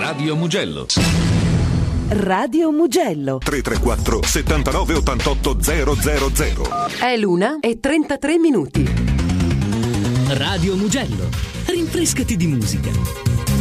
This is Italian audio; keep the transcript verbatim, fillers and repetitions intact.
Radio Mugello. Radio Mugello. tre tre quattro settantanove ottantotto zero zero zero. È l'una e trentatré minuti. Radio Mugello. Rinfrescati di musica.